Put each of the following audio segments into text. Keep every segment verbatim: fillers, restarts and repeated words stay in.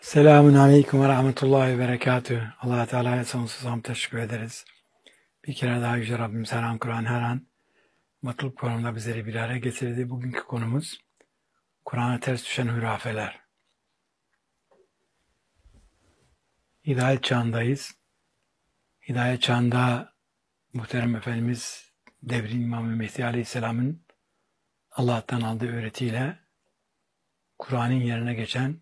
Selamun Aleyküm ve Rahmetullahi ve Berekatühü. Allah Teala'ya sonsuz hamd teşekkür ederiz. Bir kere daha Yüce Rabbim her an Kur'an her an matlub konumda bizleri bir araya getirdi. Bugünkü konumuz Kur'an'a ters düşen hurafeler. Hidayet çağındayız. Hidayet çağında muhterem Efendimiz devrin İmam-ı Mehdi Aleyhisselam'ın Allah'tan aldığı öğretiyle Kur'an'ın yerine geçen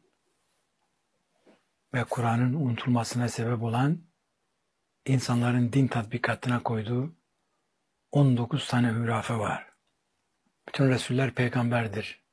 ve Kur'an'ın unutulmasına sebep olan insanların din tatbikatına koyduğu on dokuz tane hurafe var. Bütün Resuller peygamberdir.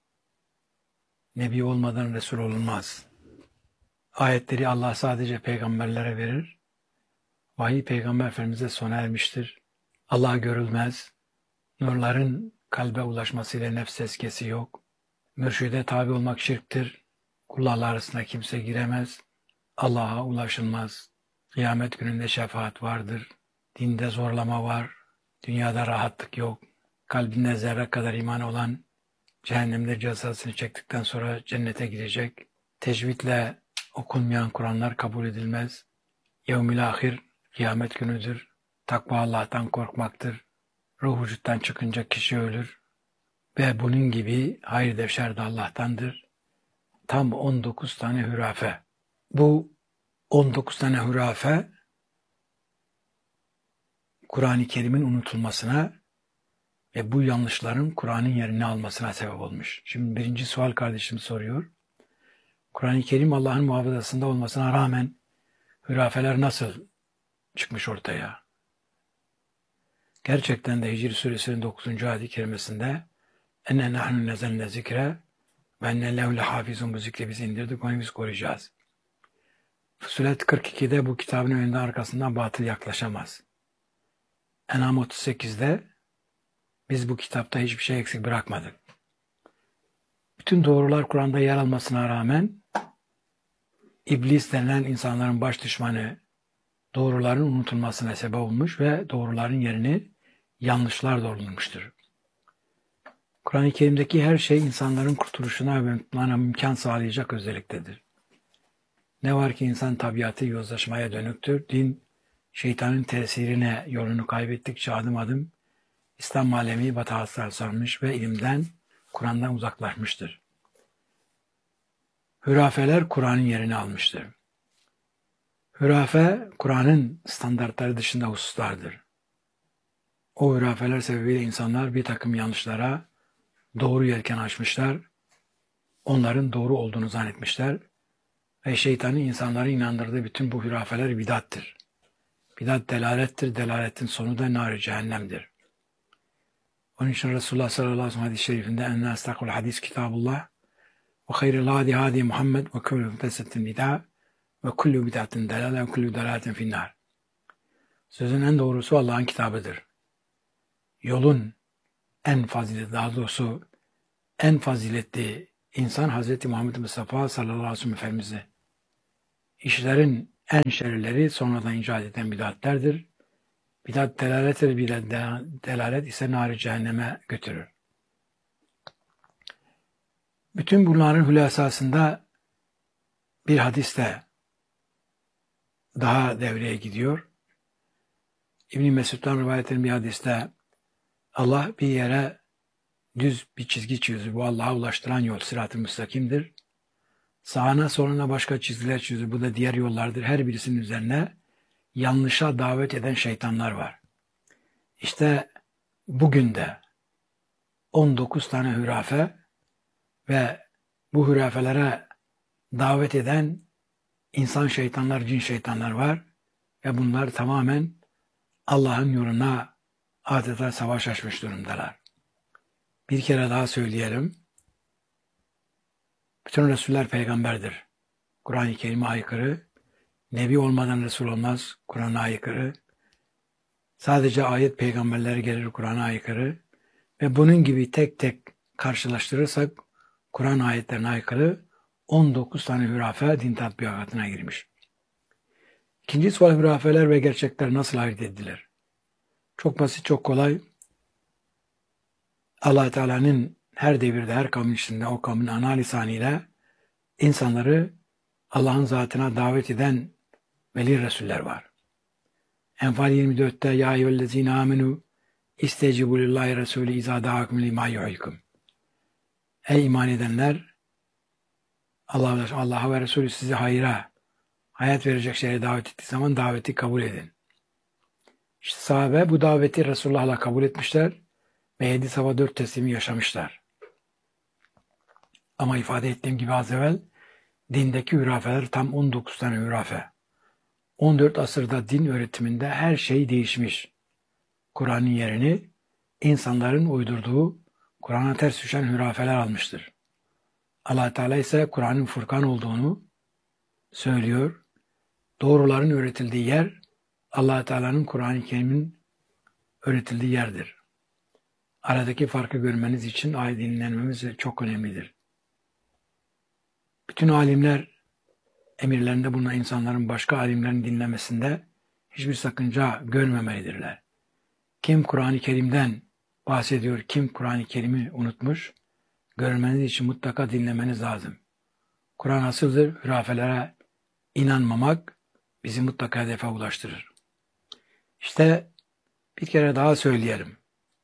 Nebi olmadan Resul olunmaz. Ayetleri Allah sadece peygamberlere verir. Vahiy Peygamber Efendimiz'e sona ermiştir. Allah görülmez. Nurların kalbe ulaşmasıyla nefs eskesi yok. Mürşide tabi olmak şirktir. Kullarla arasında kimse giremez. Allah'a ulaşılmaz. Kıyamet gününde şefaat vardır. Dinde zorlama var. Dünyada rahatlık yok. Kalbinde zerre kadar iman olan cehennemde cezasını çektikten sonra cennete girecek. Tecvidle okunmayan Kur'anlar kabul edilmez. Yevmil ahir kıyamet günüdür. Takva Allah'tan korkmaktır. Ruh vücuttan çıkınca kişi ölür. Ve bunun gibi hayır devşer de Allah'tandır. Tam on dokuz tane hurafe. Bu on dokuz tane hurafe Kur'an-ı Kerim'in unutulmasına ve bu yanlışların Kur'an'ın yerini almasına sebep olmuş. Şimdi birinci sual kardeşim soruyor. Kur'an-ı Kerim Allah'ın muhafazasında olmasına rağmen hurafeler nasıl çıkmış ortaya? Gerçekten de Hicr Suresinin dokuzuncu ayet-i kerimesinde enne nahnu nezelne zikre ve enne lehu lehafizun, bu zikri biz indirdik, onu biz koruyacağız. Fussilet kırk ikide bu kitabın önünde arkasından batıl yaklaşamaz. En'am otuz sekizde biz bu kitapta hiçbir şey eksik bırakmadık. Bütün doğrular Kur'an'da yer almasına rağmen İblis denilen insanların baş düşmanı doğruların unutulmasına sebep olmuş ve doğruların yerini yanlışlar doldurmuştur. Kur'an-ı Kerim'deki her şey insanların kurtuluşuna ve mutluluğuna imkan sağlayacak özelliktedir. Ne var ki insan tabiatı yozlaşmaya dönüktür. Din, şeytanın tesirine yolunu kaybettikçe adım adım İslam alemi batağıslar sarmış ve ilimden, Kur'an'dan uzaklaşmıştır. Hurafeler Kur'an'ın yerini almıştır. Hurafe, Kur'an'ın standartları dışında hususlardır. O hurafeler sebebiyle insanlar bir takım yanlışlara doğru yelken açmışlar, onların doğru olduğunu zannetmişler ve şeytanın insanları inandırdığı bütün bu hurafeler bidattır. Bidat delalettir, delaletin sonu da nar-ı cehennemdir. Onun için Resulullah sallallahu aleyhi ve sellem hadis-i şerifinde enne estakul hadis kitabullah ve hayril hadi hadi Muhammed ve kullu müfessetin bid'a ve kullu bid'atin delale ve kullu delaletin finnar. Sözün en doğrusu Allah'ın kitabıdır. Yolun en faziletli, daha doğrusu en faziletli insan Hazreti Muhammed Mustafa sallallahu aleyhi ve sellem Efendimiz'i. İşlerin en şerlileri sonradan icat eden bid'atlerdir. Bidat delalettir, bidat delalet ise nar-ı cehenneme götürür. Bütün bunların hülasasında bir hadis de daha devreye gidiyor. İbn-i Mesud'dan rivayet edilen bir hadiste Allah bir yere düz bir çizgi çiziyor. Bu Allah'a ulaştıran yol sırat-ı müstakimdir. Sağına soluna başka çizgiler çiziyor. Bu da diğer yollardır. Her birisinin üzerine yanlışa davet eden şeytanlar var. İşte bugün de on dokuz tane hurafe ve bu hurafelere davet eden insan şeytanlar, cin şeytanlar var ve bunlar tamamen Allah'ın yoluna adeta savaş açmış durumdalar. Bir kere daha söyleyelim. Bütün Resuller peygamberdir. Kur'an-ı Kerim'e aykırı. Nebi olmadan Resul olmaz. Kur'an'a aykırı. Sadece ayet peygamberlere gelir, Kur'an'a aykırı. Ve bunun gibi tek tek karşılaştırırsak Kur'an ayetlerine aykırı on dokuz tane hurafe din tatbikatına girmiş. İkinci sual, hurafeler ve gerçekler nasıl ayırt edilir? Çok basit, çok kolay. Allah Teala'nın her devirde, her kavmin içinde o kavmin ana lisanıyla insanları Allah'ın zatına davet eden veli Resuller var. Enfal yirmi dörtte ya eyyühellezine amenu istecibu lillahi Resulü izâ da'akum limâ yuhyikum. Ey iman edenler, Allah Allah'a ve Resulü sizi hayra, hayat verecek şeye davet ettiği zaman daveti kabul edin. İşte sahabe bu daveti Resulullah'la kabul etmişler ve yedi safa dört teslimi yaşamışlar. Ama ifade ettiğim gibi az evvel dindeki hurafeler tam on dokuz tane hurafe. on dört asırda din öğretiminde her şey değişmiş. Kur'an'ın yerini insanların uydurduğu, Kur'an'a ters düşen hurafeler almıştır. Allah Teala ise Kur'an'ın Furkan olduğunu söylüyor. Doğruların öğretildiği yer Allah Teala'nın Kur'an-ı Kerim'in öğretildiği yerdir. Aradaki farkı görmeniz için ayet dinlememiz çok önemlidir. Bütün alimler emirlerinde bulunan insanların başka alimlerin dinlemesinde hiçbir sakınca görmemelidirler. Kim Kur'an-ı Kerim'den bahsediyor, kim Kur'an-ı Kerim'i unutmuş, görmeniz için mutlaka dinlemeniz lazım. Kur'an asıldır, hurafelere inanmamak bizi mutlaka hedefe ulaştırır. İşte bir kere daha söyleyelim.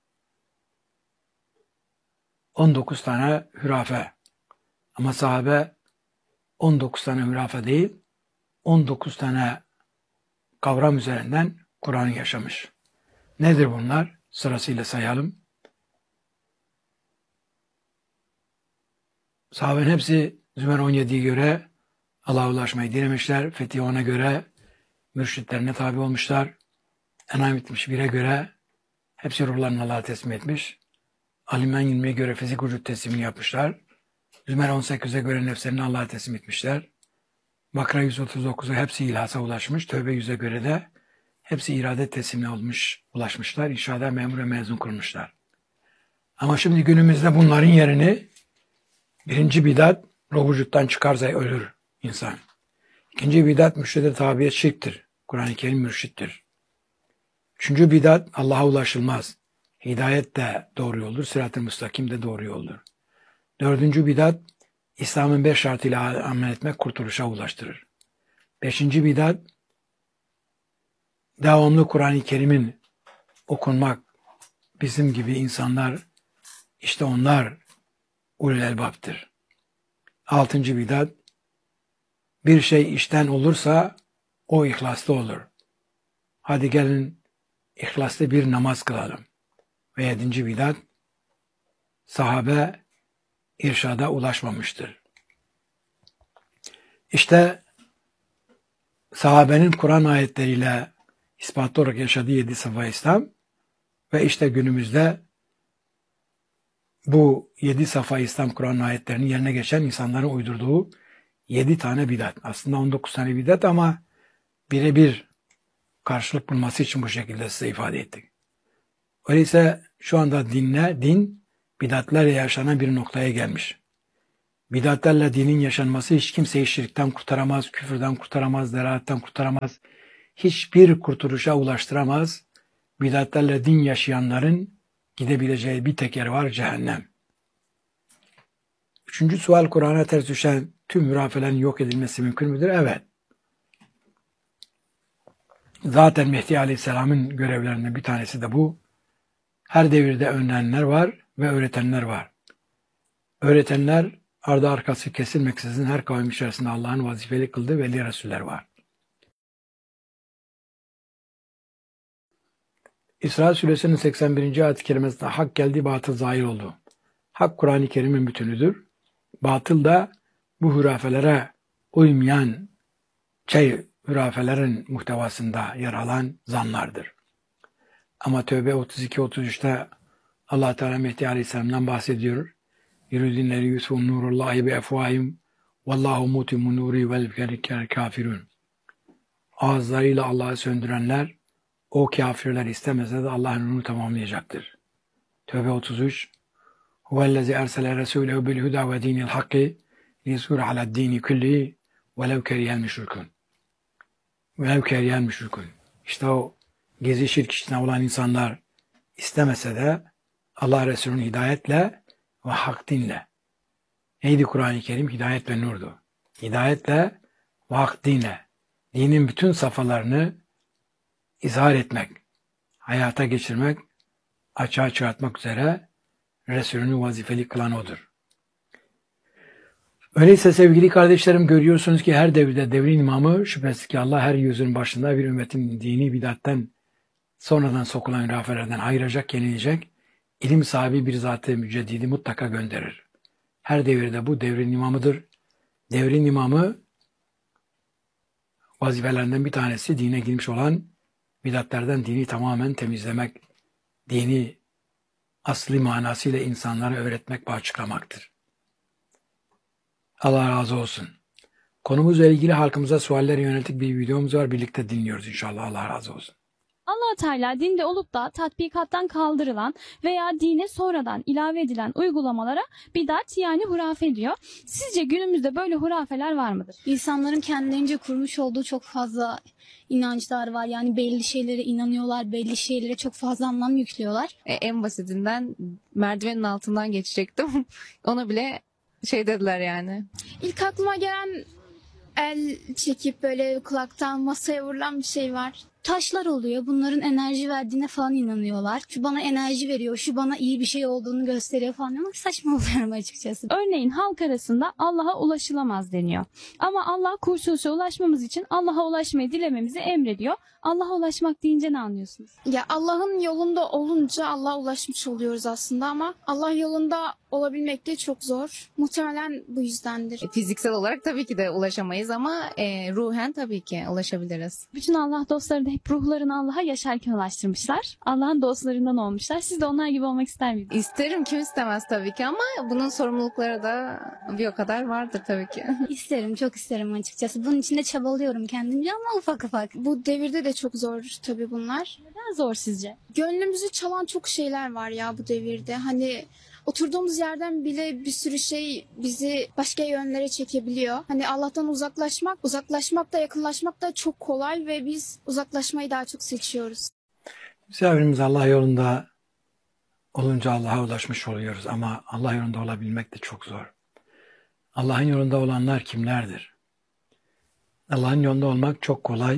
on dokuz tane hurafe. Ama sahabe on dokuz tane hurafe değil, on dokuz tane kavram üzerinden Kur'an'ı yaşamış. Nedir bunlar? Sırasıyla sayalım. Sahabenin hepsi Zümer on yediye göre Allah'a ulaşmayı dilemişler. Fethi ona göre mürşitlerine tabi olmuşlar. Enam etmiş bire göre hepsi ruhlarını Allah'a teslim etmiş. Alimen yirmiye göre fizik vücut teslimini yapmışlar. Zümer on sekize göre nefslerini Allah'a teslim etmişler. Bakra yüz otuz dokuza hepsi ilhasa ulaşmış. Tövbe yüze göre de hepsi irade teslimine olmuş, ulaşmışlar. İnşaada memur ve mezun kurmuşlar. Ama şimdi günümüzde bunların yerini birinci bidat ruh vücuttan çıkarsa ölür insan. İkinci bidat mürşide tabiyet şirktir. Kur'an-ı Kerim mürşittir. Üçüncü bidat Allah'a ulaşılmaz. Hidayet de doğru yoldur, sırat-ı müstakim de doğru yoldur. Dördüncü bidat İslam'ın beş şartıyla amel etmek kurtuluşa ulaştırır. Beşinci bidat devamlı Kur'an-ı Kerim'in okunmak, bizim gibi insanlar, işte onlar ulul elbaptır. Altıncı bidat bir şey işten olursa o ihlaslı olur. Hadi gelin ihlaslı bir namaz kılalım. Ve yedinci bidat sahabe irşada ulaşmamıştır. İşte sahabenin Kur'an ayetleriyle ispatlı olarak yaşadığı yedi safa İslam ve işte günümüzde bu yedi safa İslam Kur'an ayetlerinin yerine geçen insanların uydurduğu yedi tane bidat. Aslında on dokuz tane bidat ama birebir karşılık bulması için bu şekilde size ifade ettik. Öyleyse şu anda dinle, din bidatlerle yaşanan bir noktaya gelmiş. Bidatlerle dinin yaşanması hiç kimseyi şirkten kurtaramaz, küfürden kurtaramaz, delaaletten kurtaramaz. Hiçbir kurtuluşa ulaştıramaz. Bidatlerle din yaşayanların gidebileceği bir tek yer var, cehennem. Üçüncü sual, Kur'an'a ters düşen tüm hurafelerin yok edilmesi mümkün müdür? Evet. Zaten Mehdi Aleyhisselam'ın görevlerinden bir tanesi de bu. Her devirde önlenenler var ve öğretenler var. Öğretenler ardı arkası kesilmeksizin her kavim içerisinde Allah'ın vazifeli kıldığı veli Resuller var. İsra Suresinin seksen birinci ayet-i kerimesinde hak geldi, batıl zahir oldu. Hak Kur'an-ı Kerim'in bütünüdür. Batıl da bu hurafelere uymayan şey hurafelerin muhtevasında yer alan zanlardır. Ama Tevbe otuz iki otuz üçte Allah Teala Mehdi Aleyhisselam'dan bahsediyor. Yürüdünleri yusufun nurullahi bi efvahim vallahu mutimmun nuri vel kafirun. Ağızlarıyla Allah'ı söndürenler o kafirler istemese de Allah'ın nurunu tamamlayacaktır. Tevbe otuz üç Huvellezî ersele resûlehu bil hudâ ve dînil hakkı liyuzhîre aled-dîni kullihi velev kerihel müşrikûn. Velev kerihel müşrikûn. İşte o gezi şirk içinde olan insanlar istemese de Allah Resulü'nün hidayetle ve hak dinle. Neydi Kur'an-ı Kerim? Hidayet ve nurdu. Hidayetle ve hak dine, dinin bütün safhalarını izhar etmek, hayata geçirmek, açığa çıkartmak üzere Resulünü vazifeli kılan odur. Öyleyse sevgili kardeşlerim, görüyorsunuz ki her devirde devrin imamı, şüphesiz ki Allah her yüzün başında bir ümmetin dini bidatten sonradan sokulan hurafelerden ayıracak, yenilecek, ilim sahibi bir zat-ı müceddidi mutlaka gönderir. Her devirde bu devrin imamıdır. Devrin imamı vazifelerinden bir tanesi dine girmiş olan bidatlerden dini tamamen temizlemek, dini asli manasıyla insanlara öğretmek ve açıklamaktır. Allah razı olsun. Konumuzla ilgili halkımıza suallere yönelik bir videomuz var. Birlikte dinliyoruz inşallah. Allah razı olsun. Allah Teala dinde olup da tatbikattan kaldırılan veya dine sonradan ilave edilen uygulamalara bidat yani hurafe diyor. Sizce günümüzde böyle hurafeler var mıdır? İnsanların kendilerince kurmuş olduğu çok fazla inançlar var. Yani belli şeylere inanıyorlar, belli şeylere çok fazla anlam yüklüyorlar. E, en basitinden merdivenin altından geçecektim. Ona bile şey dediler yani. İlk aklıma gelen el çekip böyle kulaktan masaya vurulan bir şey var. Taşlar oluyor. Bunların enerji verdiğine falan inanıyorlar. Şu bana enerji veriyor, şu bana iyi bir şey olduğunu gösteriyor falan. Ama saçma oluyorum açıkçası. Örneğin halk arasında Allah'a ulaşılamaz deniyor. Ama Allah kurtuluşa ulaşmamız için Allah'a ulaşmayı dilememizi emrediyor. Allah'a ulaşmak deyince ne anlıyorsunuz? Ya Allah'ın yolunda olunca Allah'a ulaşmış oluyoruz aslında ama Allah yolunda olabilmek de çok zor. Muhtemelen bu yüzdendir. E, fiziksel olarak tabii ki de ulaşamayız ama e, ruhen tabii ki ulaşabiliriz. Bütün Allah dostları da hep ruhlarını Allah'a yaşarken ulaştırmışlar. Allah'ın dostlarından olmuşlar. Siz de onlar gibi olmak ister miydiniz? İsterim, kim istemez tabii ki ama bunun sorumlulukları da bir o kadar vardır tabii ki. İsterim, çok isterim açıkçası. Bunun için de çabalıyorum kendimce ama ufak ufak. Bu devirde de çok zor tabii bunlar. Neden zor sizce? Gönlümüzü çalan çok şeyler var ya bu devirde. Hani oturduğumuz yerden bile bir sürü şey bizi başka yönlere çekebiliyor. Hani Allah'tan uzaklaşmak, uzaklaşmak da yakınlaşmak da çok kolay ve biz uzaklaşmayı daha çok seçiyoruz. Misafirimiz Allah yolunda olunca Allah'a ulaşmış oluyoruz ama Allah yolunda olabilmek de çok zor. Allah'ın yolunda olanlar kimlerdir? Allah'ın yolunda olmak çok kolay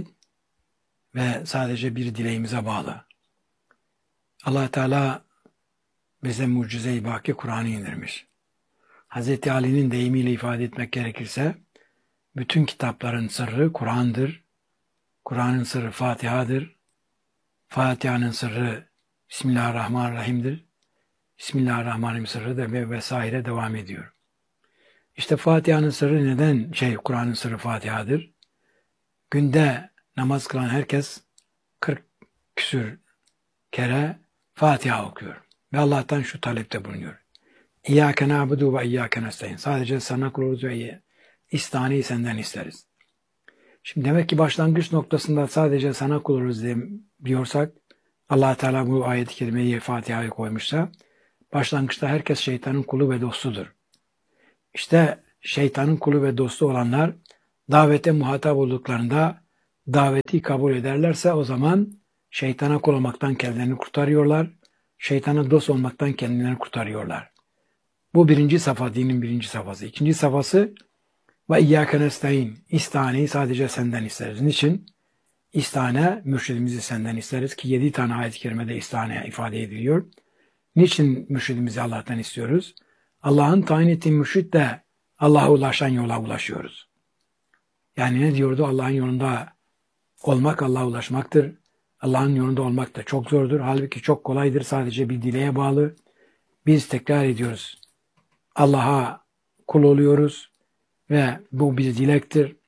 ve sadece bir dileğimize bağlı. Allah Teala bize mucize-i baki Kur'an'ı indirmiş. Hazreti Ali'nin deyimiyle ifade etmek gerekirse, bütün kitapların sırrı Kur'an'dır. Kur'an'ın sırrı Fatiha'dır. Fatiha'nın sırrı Bismillahirrahmanirrahim'dir. Bismillahirrahmanirrahim sırrı da ve vesaire devam ediyor. İşte Fatiha'nın sırrı neden şey Kur'an'ın sırrı Fatiha'dır? Günde namaz kılan herkes kırk küsür kere Fatiha okuyor. Ve Allah'tan şu talepte bulunuyor. İyyâke na'budu ve iyyâke nestaîn. Sadece sana kuluz ve istaneyi senden isteriz. Şimdi demek ki başlangıç noktasında sadece sana kuluz diyorsak, Allah Teala bu ayet-i kerimeyi Fatiha'ya koymuşsa, başlangıçta herkes şeytanın kulu ve dostudur. İşte şeytanın kulu ve dostu olanlar davete muhatap olduklarında daveti kabul ederlerse o zaman şeytana kul olmaktan kendilerini kurtarıyorlar. Şeytana dost olmaktan kendilerini kurtarıyorlar. Bu birinci safa, dinin birinci safhası. İkinci safhası ve iyyâke nestaîn. İstaneyi sadece senden isteriz. Niçin? İstane, mürşidimizi senden isteriz ki yedi tane ayet-i kerimede istane ifade ediliyor. Niçin mürşidimizi Allah'tan istiyoruz? Allah'ın tayin ettiği mürşidle Allah'a ulaşan yola ulaşıyoruz. Yani ne diyordu? Allah'ın yolunda olmak Allah'a ulaşmaktır. Allah'ın yolunda olmak da çok zordur. Halbuki çok kolaydır. Sadece bir dileğe bağlı. Biz tekrar ediyoruz. Allah'a kul oluyoruz ve bu bir dilektir.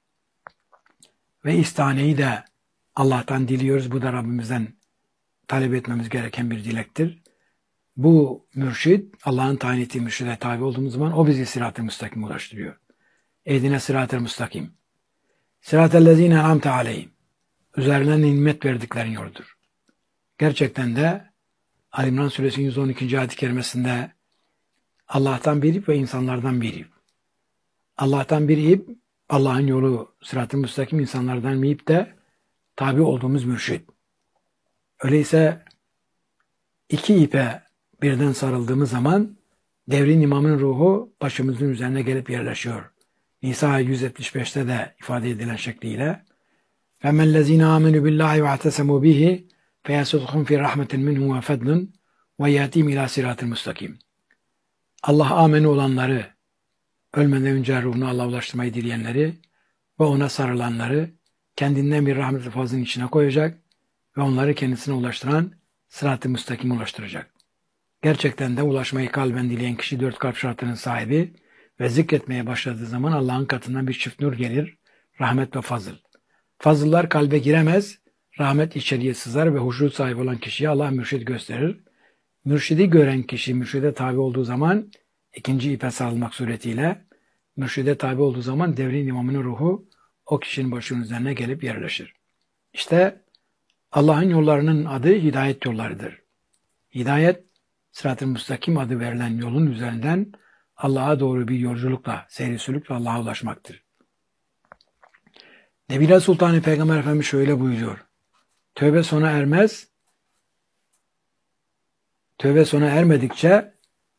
Ve istaneyi de Allah'tan diliyoruz. Bu da Rabbimizden talep etmemiz gereken bir dilektir. Bu mürşid, Allah'ın tayin ettiği mürşide tabi olduğumuz zaman o bizi sırat-ı müstakim ulaştırıyor. Ehdine sırat-ı müstakim. Sırat-ellezîne en'amte aleyhim. Üzerlerine nimet verdiklerin yoludur. Gerçekten de Ali İmran Suresi'nin yüz on ikinci ayet-i kerimesinde Allah'tan bir ip ve insanlardan bir ip. Allah'tan bir ip, Allah'ın yolu sırat-ı müstakim, insanlardan bir ip de tabi olduğumuz mürşid. Öyleyse iki ipe birden sarıldığımız zaman devrin imamın ruhu başımızın üzerine gelip yerleşiyor. Nisa yüz yetmiş beşte de ifade edilen şekliyle فَمَنْ الَّذ۪ينَ آمَنُوا بِاللّٰهِ وَاعْتَسَمُوا بِهِ فَيَسُدْخُمْ فِي رَحْمَةٍ مِنْهُ وَفَضْلٌ وَيَاتِيمْ اِلٰى صِرَاطٍ مُسْتَقِيمٍ. Allah ameni olanları, ölmeden önce ruhunu Allah'a ulaştırmayı dileyenleri ve ona sarılanları kendinden bir rahmet ve fazlın içine koyacak ve onları kendisine ulaştıran sırat-ı müstakim ulaştıracak. Gerçekten de ulaşmayı kalben dileyen kişi dört kalp şartının sahibi ve zikretmeye başladığı zaman Allah'ın katından bir çift nur gelir, rahmet ve fazıl. Fazıllar kalbe giremez, rahmet içeriye sızar ve huşu sahibi olan kişiye Allah mürşid gösterir. Mürşidi gören kişi mürşide tabi olduğu zaman ikinci ipe sarılmak suretiyle mürşide tabi olduğu zaman devrin imamının ruhu o kişinin başının üzerine gelip yerleşir. İşte Allah'ın yollarının adı hidayet yollarıdır. Hidayet, sırat-ı müstakim adı verilen yolun üzerinden Allah'a doğru bir yolculukla, seyri sülükle Allah'a ulaşmaktır. Nebile Sultanı Peygamber Efendimiz şöyle buyuruyor. Tövbe sona ermez, tövbe sona ermedikçe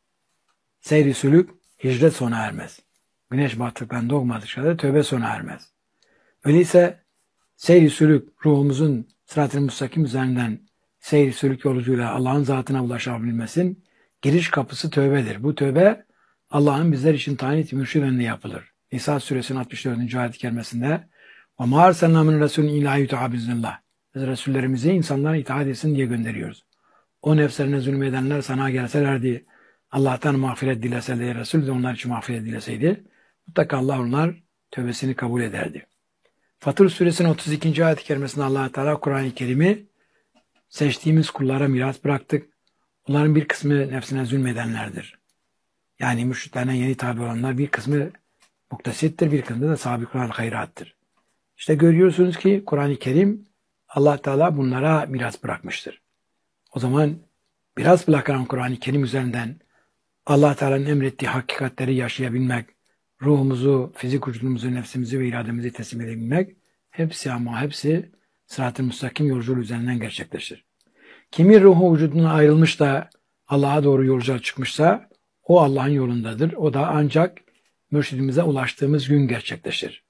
seyri sülük, hicret sona ermez. Güneş battıktan doğmadıkça da tövbe sona ermez. Öyleyse seyri sülük, ruhumuzun sırat-ı müstakim üzerinden seyri sülük yolculuğuyla Allah'ın zatına ulaşabilmesin, giriş kapısı tövbedir. Bu tövbe Allah'ın bizler için tayin ettiği mürşid önünde yapılır. Nisa suresinin altmış dördüncü ayet-i kerimesinde وَمَا أَرْسَلْنَا مِنْ رَسُولٍ اِلَّا يُتَعَ بِزْنِ. Biz Resullerimizi insanlara itaat etsin diye gönderiyoruz. O nefslerine zulmedenler sana gelselerdi, Allah'tan mağfiret dileselerdi, Resul de onlar için mağfiret dileseydi, mutlaka Allah onlar tövbesini kabul ederdi. Fatır suresinin otuz ikinci ayet-i kerimesinde Allah Teala Kur'an-ı Kerim'i seçtiğimiz kullara miras bıraktık. Onların bir kısmı nefsine zulmedenlerdir. Yani mürşitlerine yeni tabi olanlar bir kısmı muktasittir, bir kısmı da sabıkul hayrattır. İşte görüyorsunuz ki Kur'an-ı Kerim Allah Teala bunlara miras bırakmıştır. O zaman miras bırakan Kur'an-ı Kerim üzerinden Allah Teala'nın emrettiği hakikatleri yaşayabilmek, ruhumuzu, fizik vücudumuzu, nefsimizi ve irademizi teslim edebilmek hepsi ama hepsi sırat-ı müstakim yolculuğu üzerinden gerçekleşir. Kimin ruhu vücuduna ayrılmış da Allah'a doğru yolculuğa çıkmışsa o Allah'ın yolundadır. O da ancak mürşidimize ulaştığımız gün gerçekleşir.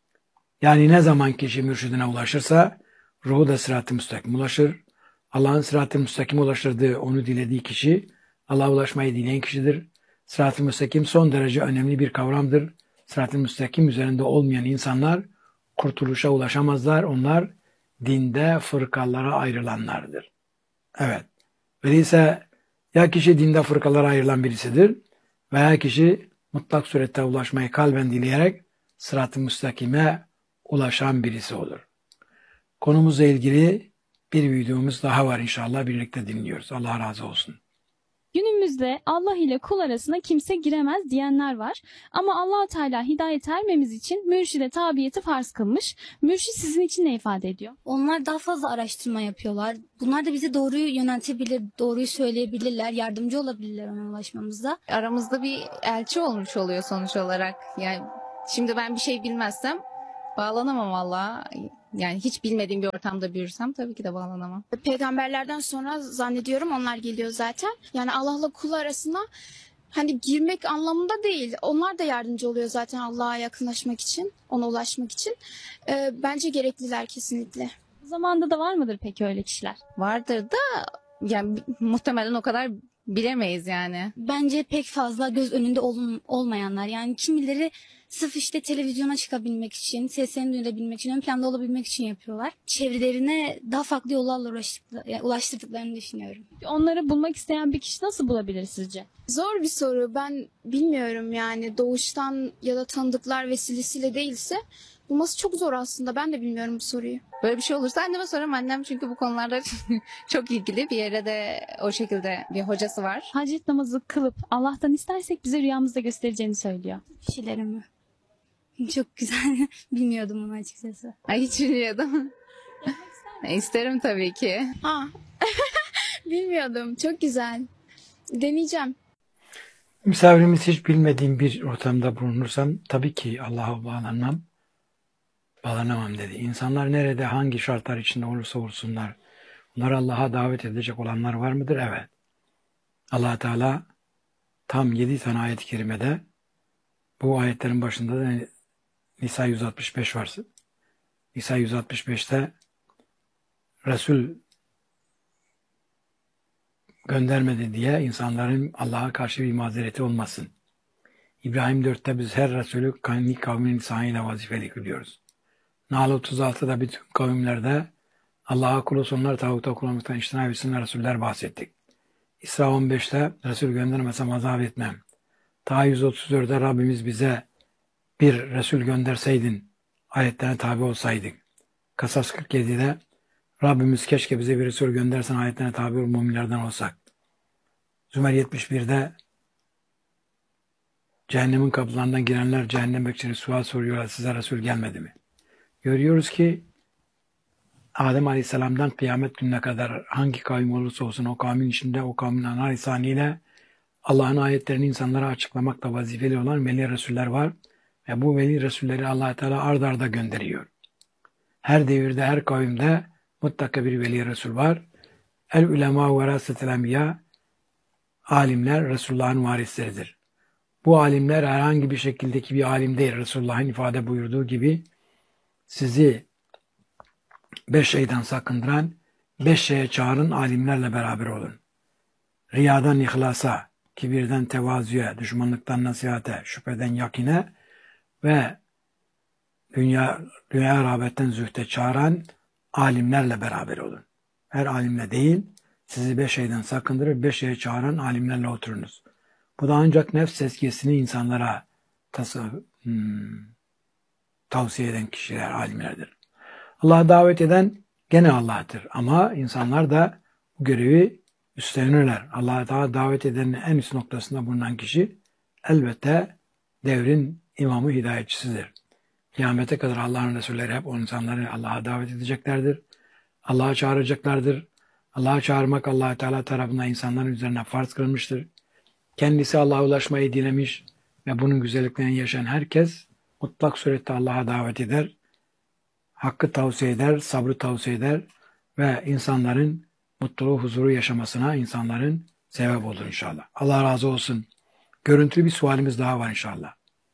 Yani ne zaman kişi mürşidine ulaşırsa ruhu da sırat-ı müstakim ulaşır. Allah'ın sırat-ı müstakim ulaştırdığı, onu dilediği kişi Allah'a ulaşmayı dileyen kişidir. Sırat-ı müstakim son derece önemli bir kavramdır. Sırat-ı müstakim üzerinde olmayan insanlar kurtuluşa ulaşamazlar. Onlar dinde fırkalara ayrılanlardır. Evet. Öyleyse ya kişi dinde fırkalara ayrılan birisidir veya kişi mutlak surette ulaşmayı kalben dileyerek sırat-ı müstakime ulaşan birisi olur. Konumuzla ilgili bir videomuz daha var inşallah birlikte dinliyoruz. Allah razı olsun. Günümüzde Allah ile kul arasına kimse giremez diyenler var. Ama Allah Teala hidayet ermemiz için mürşide tabiyeti farz kılmış. Mürşid sizin için ne ifade ediyor? Onlar daha fazla araştırma yapıyorlar. Bunlar da bizi doğruyu yöneltebilir, doğruyu söyleyebilirler, yardımcı olabilirler ona ulaşmamızda. Aramızda bir elçi olmuş oluyor sonuç olarak. Yani şimdi ben bir şey bilmezsem bağlanamam valla. Yani hiç bilmediğim bir ortamda büyürsem tabii ki de bağlanamam. Peygamberlerden sonra zannediyorum onlar geliyor zaten. Yani Allah'la kul arasına hani girmek anlamında değil. Onlar da yardımcı oluyor zaten Allah'a yakınlaşmak için, ona ulaşmak için. Ee, bence gerekliler kesinlikle. Bu zamanda da var mıdır peki öyle kişiler? Vardır da yani muhtemelen o kadar bilemeyiz yani. Bence pek fazla göz önünde olun, olmayanlar. Yani kimileri sırf işte televizyona çıkabilmek için, seslerini duyurabilmek için, ön planda olabilmek için yapıyorlar. Çevrelerine daha farklı yollarla ulaştıkları, yani ulaştırdıklarını düşünüyorum. Onları bulmak isteyen bir kişi nasıl bulabilir sizce? Zor bir soru. Ben bilmiyorum yani doğuştan ya da tanıdıklar vesilesiyle değilse bulması çok zor aslında. Ben de bilmiyorum bu soruyu. Böyle bir şey olursa anneme sorarım. Annem çünkü bu konularda çok ilgili. Bir yere de o şekilde bir hocası var. Hacet namazı kılıp Allah'tan istersek bize rüyamızda göstereceğini söylüyor. Kişilerimi. Çok güzel. Bilmiyordum onu açıkçası. Ay hiç bilmiyordum. İsterim tabii ki. Ha. Bilmiyordum. Çok güzel. Deneyeceğim. Misafirimiz hiç bilmediğim bir ortamda bulunursam tabii ki Allah'a bağlanmam. Bağlanamam dedi. İnsanlar nerede hangi şartlar içinde olursa olsunlar onları Allah'a davet edecek olanlar var mıdır? Evet. Allah Teala tam yedi tane ayet-i kerimede bu ayetlerin başında da Nisa yüz altmış beş var. Nisa yüz altmış beşte Resul göndermedi diye insanların Allah'a karşı bir mazereti olmasın. İbrahim dörtte biz her Resulü kendi kavminin lisanıyla vazifeli kılıyoruz. Nahl otuz altıda bütün kavimlerde Allah'a kul olsunlar, tağuta kul olmaktan iştina etsinler Resuller bahsettik. İsra on beşte Resul göndermesem azap etmem. Ta yüz otuz dörtte Rabbimiz bize bir Resul gönderseydin, ayetlerine tabi olsaydık. Kasas kırk yedide Rabbimiz keşke bize bir Resul göndersen ayetlerine tabi ol müminlerden olsak. Zümer yetmiş birde cehennemin kapılarından girenler cehennem bekçileri sual soruyorlar, size Resul gelmedi mi? Görüyoruz ki Adem Aleyhisselam'dan kıyamet gününe kadar hangi kavim olursa olsun o kavmin içinde o kavmin ana lisaniyle Allah'ın ayetlerini insanlara açıklamakla vazifeli olan veli Resuller var ve bu veli Resulleri Allah Teala ard arda gönderiyor. Her devirde, her kavimde mutlaka bir veli Resul var. El ulema verasetel enbiya, alimler Resulullah'ın varisleridir. Bu alimler herhangi bir şekildeki bir alim değil. Resulullah'ın ifade buyurduğu gibi sizi beş şeyden sakındıran, beş şeye çağırın, alimlerle beraber olun. Riyadan ihlasa, kibirden tevazuya, düşmanlıktan nasihate, şüpheden yakine ve dünya, dünya rağbetten zühde çağıran alimlerle beraber olun. Her alimle değil, sizi beş şeyden sakındırır, beş şeye çağıran alimlerle oturunuz. Bu da ancak nefs tezkiyesini insanlara tas- hmm, tavsiye eden kişiler, alimlerdir. Allah'a davet eden gene Allah'tır. Ama insanlar da bu görevi üstlenirler. Allah'a davet edenin en üst noktasında bulunan kişi elbette devrin imamı, hidayetçisidir. Kıyamete kadar Allah'ın Resulleri hep o insanları Allah'a davet edeceklerdir. Allah'a çağıracaklardır. Allah'a çağırmak Allah Teala tarafından insanların üzerine farz kılınmıştır. Kendisi Allah'a ulaşmayı dilemiş ve bunun güzelliklerini yaşayan herkes mutlak surette Allah'a davet eder. Hakkı tavsiye eder, sabrı tavsiye eder ve insanların mutluluğu, huzuru yaşamasına insanların sebep olur inşallah. Allah razı olsun. Görüntülü bir sualimiz daha var inşallah.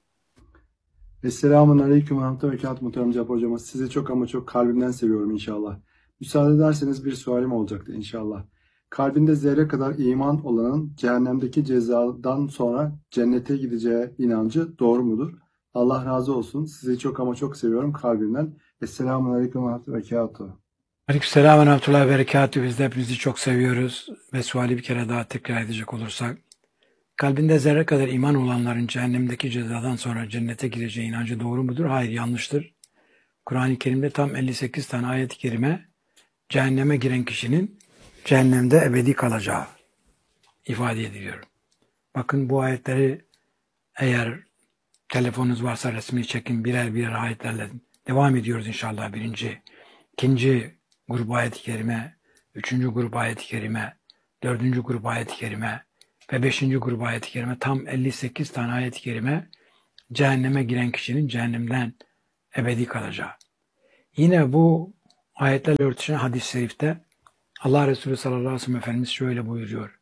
Esselamun Aleyküm ve Rahmetullah ve Berekatuhu muhterem Cafer Hocam. Sizi çok ama çok kalbimden seviyorum inşallah. Müsaade ederseniz bir sualim olacaktı inşallah. Kalbinde zerre kadar iman olanın cehennemdeki cezadan sonra cennete gideceği inancı doğru mudur? Allah razı olsun. Sizi çok ama çok seviyorum kalbimden. Esselamun Aleyküm ve Rahmetullah ve Berekatuhu. Aleykümselam ve Rahmetullah ve Berekatuhu. Biz de hepinizi çok seviyoruz ve suali bir kere daha tekrar edecek olursak. Kalbinde zerre kadar iman olanların cehennemdeki cezadan sonra cennete gireceği inancı doğru mudur? Hayır, yanlıştır. Kur'an-ı Kerim'de tam elli sekiz tane ayet-i kerime cehenneme giren kişinin cehennemde ebedi kalacağı ifade ediliyor. Bakın bu ayetleri eğer telefonunuz varsa resmini çekin, birer birer ayetlerle devam ediyoruz inşallah. Birinci, ikinci grup ayet-i kerime, üçüncü grup ayet-i kerime, dördüncü grup ayet-i kerime ve beşinci grup ayet-i kerime, tam elli sekiz tane ayet-i kerime cehenneme giren kişinin cehennemden ebedi kalacağı. Yine bu ayetlerle örtüşen hadis-i şerifte Allah Resulü sallallahu aleyhi ve sellem Efendimiz şöyle buyuruyor.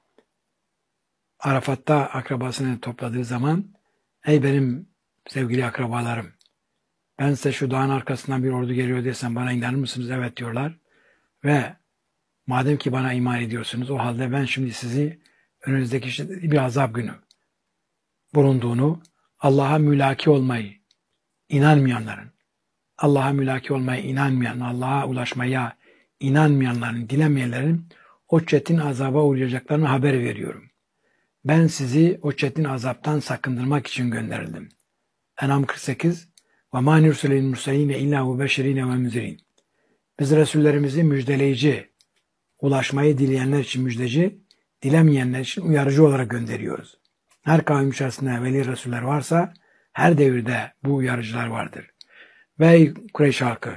Arafat'ta akrabasını topladığı zaman, ey benim sevgili akrabalarım, ben size şu dağın arkasından bir ordu geliyor desem bana inanır mısınız? Evet diyorlar. Ve madem ki bana iman ediyorsunuz, o halde ben şimdi sizi önünüzdeki şiddetli bir azap günü bulunduğunu, Allah'a mülaki olmayı inanmayanların, Allah'a mülaki olmaya inanmayan, Allah'a ulaşmaya inanmayanların, dilemeyenlerin o çetin azaba uğrayacaklarını haber veriyorum. Ben sizi o çetin azaptan sakındırmak için gönderildim. En'am kırk sekiz ve mâ nursilil murseline illâ beşirîne ve müzirin. Biz Resullerimizi müjdeleyici, ulaşmayı dileyenler için müjdeci, dilemeyenler için uyarıcı olarak gönderiyoruz. Her kavim içerisinde veli Resuller varsa her devirde bu uyarıcılar vardır. Ve Kureyş halkı,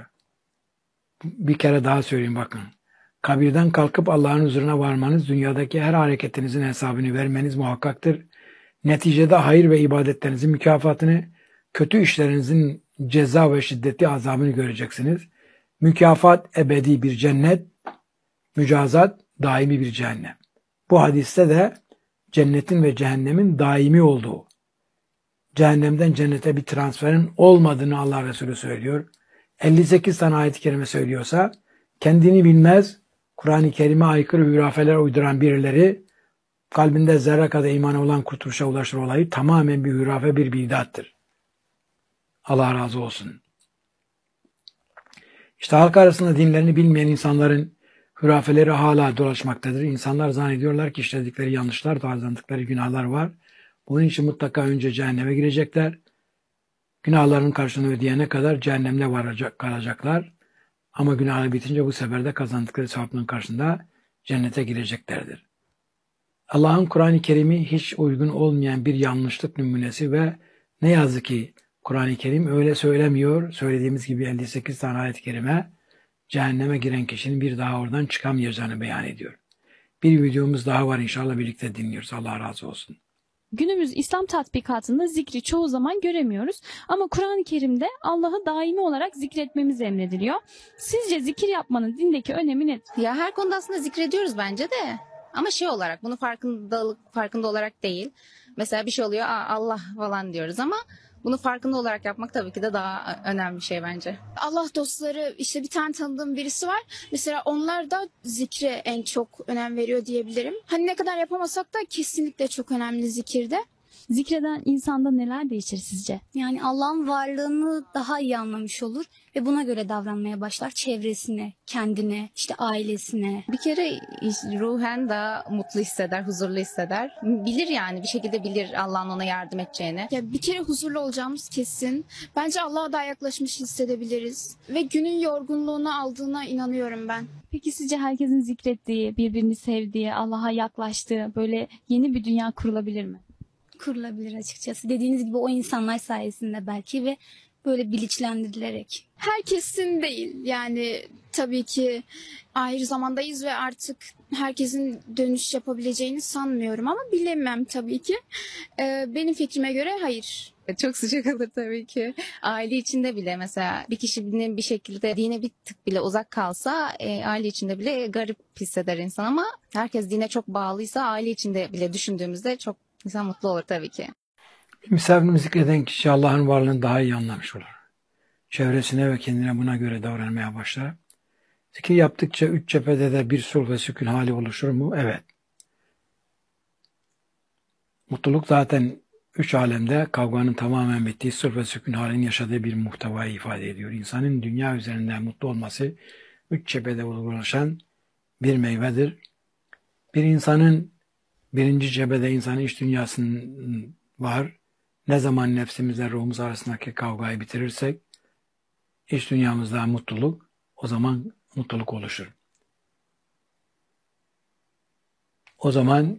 bir kere daha söyleyeyim bakın. Kabirden kalkıp Allah'ın huzuruna varmanız, dünyadaki her hareketinizin hesabını vermeniz muhakkaktır. Neticede hayır ve ibadetlerinizin mükafatını, kötü işlerinizin ceza ve şiddetli azabını göreceksiniz. Mükafat ebedi bir cennet, mücazat daimi bir cehennem. Bu hadiste de cennetin ve cehennemin daimi olduğu, cehennemden cennete bir transferin olmadığını Allah Resulü söylüyor. elli sekiz tane ayet-i kerime söylüyorsa kendini bilmez, Kur'an-ı Kerim'e aykırı hurafeler uyduran birileri kalbinde zerre kadar imana olan kurtuluşa ulaşır olayı tamamen bir hurafe, bir bidattır. Allah razı olsun. İşte halk arasında dinlerini bilmeyen insanların hurafeleri hala dolaşmaktadır. İnsanlar zannediyorlar ki işledikleri yanlışlar, kazandıkları günahlar var. Bunun için mutlaka önce cehenneme girecekler. Günahlarının karşılığını ödeyene kadar cehennemde varacak, kalacaklar. Ama günahı bitince bu sefer de kazandıkları sevapların karşısında cennete gireceklerdir. Allah'ın Kur'an-ı Kerim'i hiç uygun olmayan bir yanlışlık numunesi ve ne yazık ki Kur'an-ı Kerim öyle söylemiyor. Söylediğimiz gibi elli sekiz tane ayet-i kerime cehenneme giren kişinin bir daha oradan çıkamayacağını beyan ediyor. Bir videomuz daha var, inşallah birlikte dinliyoruz. Allah razı olsun. Günümüz İslam tatbikatında zikri çoğu zaman göremiyoruz ama Kur'an-ı Kerim'de Allah'ı daimi olarak zikretmemiz emrediliyor. Sizce zikir yapmanın dindeki önemi nedir? Ya her konuda aslında zikrediyoruz bence de. Ama şey olarak, bunu farkındalık farkında olarak değil. Mesela bir şey oluyor, Aa, Allah falan diyoruz ama bunu farkında olarak yapmak tabii ki de daha önemli bir şey bence. Allah dostları, işte bir tane tanıdığım birisi var. Mesela onlar da zikre en çok önem veriyor diyebilirim. Hani ne kadar yapamasak da kesinlikle çok önemli zikirde. Zikreden insanda neler değişir sizce? Yani Allah'ın varlığını daha iyi anlamış olur ve buna göre davranmaya başlar. Çevresine, kendine, işte ailesine. Bir kere ruhen daha mutlu hisseder, huzurlu hisseder. Bilir yani, bir şekilde bilir Allah'ın ona yardım edeceğini. Ya bir kere huzurlu olacağımız kesin. Bence Allah'a daha yaklaşmış hissedebiliriz. Ve günün yorgunluğunu aldığına inanıyorum ben. Peki sizce herkesin zikrettiği, birbirini sevdiği, Allah'a yaklaştığı böyle yeni bir dünya kurulabilir mi? Kurulabilir açıkçası. Dediğiniz gibi o insanlar sayesinde belki ve böyle bilinçlendirilerek. Herkesin değil. Yani tabii ki ayrı zamandayız ve artık herkesin dönüş yapabileceğini sanmıyorum ama bilemem tabii ki. Ee, benim fikrime göre hayır. Çok sıcak olur tabii ki. Aile içinde bile mesela bir kişinin bir şekilde dine bir tık bile uzak kalsa e, aile içinde bile garip hisseder insan ama herkes dine çok bağlıysa aile içinde bile düşündüğümüzde çok insan mutlu olur tabii ki. Misafirini zikreden kişi Allah'ın varlığını daha iyi anlamış olur. Çevresine ve kendine buna göre davranmaya başlar. Zikir yaptıkça üç cephede de bir sulh ve sükun hali oluşur mu? Evet. Mutluluk zaten üç alemde kavganın tamamen bittiği, sulh ve sükun halinin yaşadığı bir muhtevayı ifade ediyor. İnsanın dünya üzerinde mutlu olması üç cephede oluşan bir meyvedir. Bir insanın birinci cephede insanın iç dünyasının var. Ne zaman nefsimizle ruhumuz arasındaki kavgayı bitirirsek iç dünyamızda mutluluk, o zaman mutluluk oluşur. O zaman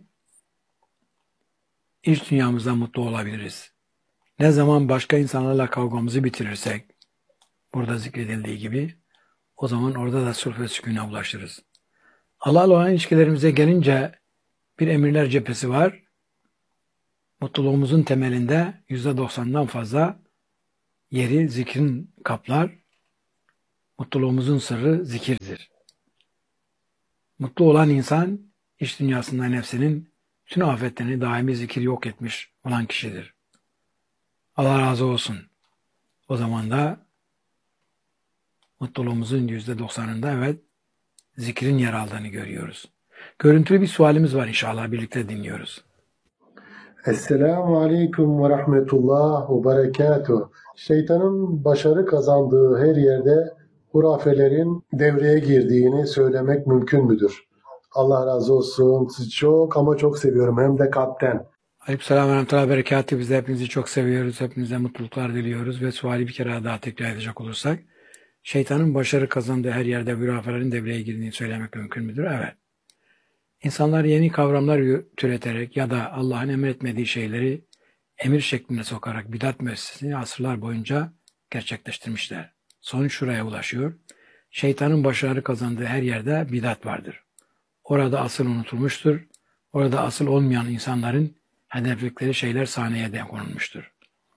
iç dünyamızda mutlu olabiliriz. Ne zaman başka insanlarla kavgamızı bitirirsek, burada zikredildiği gibi, o zaman orada da sulh ve sükûne ulaşırız. Allah'la olan ilişkilerimize gelince bir emirler cephesi var. Mutluluğumuzun temelinde yüzde doksandan fazla yeri zikrin kaplar. Mutluluğumuzun sırrı zikirdir. Mutlu olan insan, iç dünyasında nefsinin bütün afetlerini daimi zikir yok etmiş olan kişidir. Allah razı olsun. O zaman da mutluluğumuzun yüzde doksanında evet zikrin yer aldığını görüyoruz. Görüntülü bir sualimiz var, inşallah birlikte dinliyoruz. Esselamu Aleyküm ve Rahmetullah ve Berekatuhu. Şeytanın başarı kazandığı her yerde hurafelerin devreye girdiğini söylemek mümkün müdür? Allah razı olsun. Sizi çok ama çok seviyorum. Hem de kalpten. Aleykümselam ve rahmetullahi ve berekatuhu. Biz de hepinizi çok seviyoruz. Hepinize mutluluklar diliyoruz. Ve suali bir kere daha tekrar edecek olursak, şeytanın başarı kazandığı her yerde hurafelerin devreye girdiğini söylemek mümkün müdür? Evet. İnsanlar yeni kavramlar türeterek ya da Allah'ın emretmediği şeyleri emir şeklinde sokarak bidat müessesesini asırlar boyunca gerçekleştirmişler. Sonuç şuraya ulaşıyor. Şeytanın başarı kazandığı her yerde bidat vardır. Orada asıl unutulmuştur. Orada asıl olmayan insanların hedefledikleri şeyler sahneye de konulmuştur.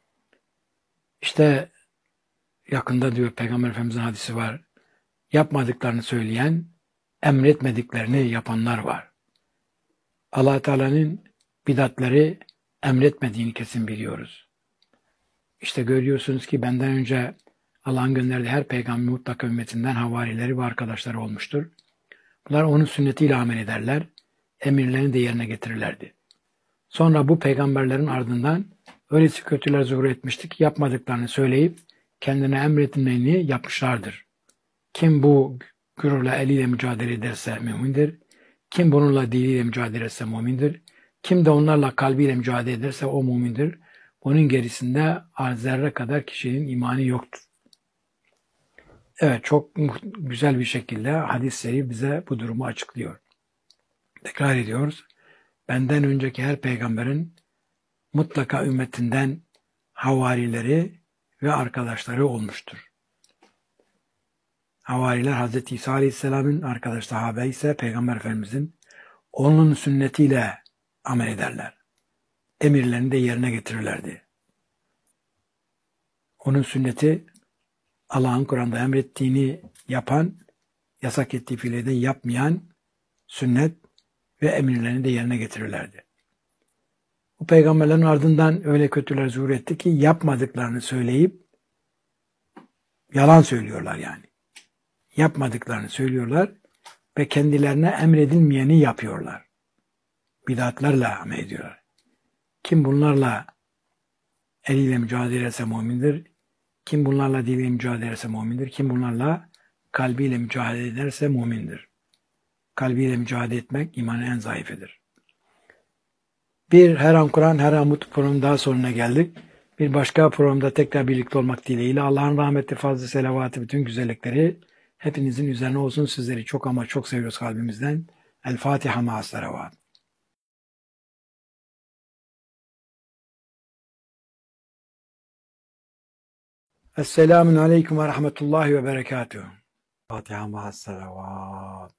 İşte yakında diyor Peygamber Efendimiz'in hadisi var. Yapmadıklarını söyleyen, emretmediklerini yapanlar var. Allah Teala'nın bidatleri emretmediğini kesin biliyoruz. İşte görüyorsunuz ki benden önce Allah'ın gönderdiği her peygamber mutlaka ümmetinden havarileri ve arkadaşları olmuştur. Bunlar onun sünnetiyle amel ederler, emirlerini de yerine getirirlerdi. Sonra bu peygamberlerin ardından öylesi kötüler zuhur etmişti ki yapmadıklarını söyleyip kendine emredilmeyeni yapmışlardır. Kim bu gururla eliyle mücadele ederse mümindir. Kim bununla diliyle mücadele ederse mümindir. Kim de onlarla kalbiyle mücadele ederse o mümindir. Onun gerisinde zerre kadar kişinin imanı yoktur. Evet, çok güzel bir şekilde hadisleri bize bu durumu açıklıyor. Tekrar ediyoruz. Benden önceki her peygamberin mutlaka ümmetinden havarileri ve arkadaşları olmuştur. Havariler Hazreti İsa Aleyhisselam'ın arkadaş sahabe ise Peygamber Efendimiz'in onun sünnetiyle amel ederler. Emirlerini de yerine getirirlerdi. Onun sünneti Allah'ın Kur'an'da emrettiğini yapan, yasak ettiği fiilde yapmayan sünnet ve emirlerini de yerine getirirlerdi. Bu peygamberlerin ardından öyle kötüler zuhur etti ki yapmadıklarını söyleyip yalan söylüyorlar yani. Yapmadıklarını söylüyorlar ve kendilerine emredilmeyeni yapıyorlar. Bidatlarla amel ediyorlar. Kim bunlarla eliyle mücadele ederse mümindir. Kim bunlarla diliyle mücadele ederse mümindir. Kim bunlarla kalbiyle mücadele ederse mümindir. Kalbiyle mücadele etmek imanın en zayıfıdır. Bir Her An Kur'an, Her An Mutlu programının daha sonuna geldik. Bir başka programda tekrar birlikte olmak dileğiyle Allah'ın rahmeti, fazla selavatı, bütün güzellikleri hepinizin üzerine olsun. Sizleri çok ama çok seviyoruz kalbimizden. El Fatiha ma'as salavat. Esselamun aleyküm ve rahmetullahi ve berekatuhu. Fatiha ma'as salavat.